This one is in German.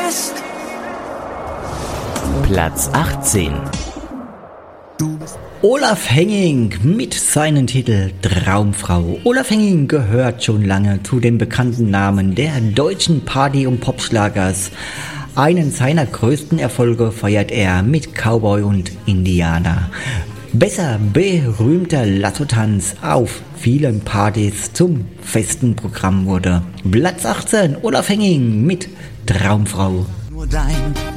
fest. Platz 18. Olaf Henning mit seinem Titel Traumfrau. Olaf Henning gehört schon lange zu den bekannten Namen der deutschen Party- und Popschlagers. Einen seiner größten Erfolge feiert er mit Cowboy und Indianer. Besser berühmter Lasso-Tanz auf vielen Partys zum festen Programm wurde. Platz 18, Olaf Henning mit Traumfrau. Nur dein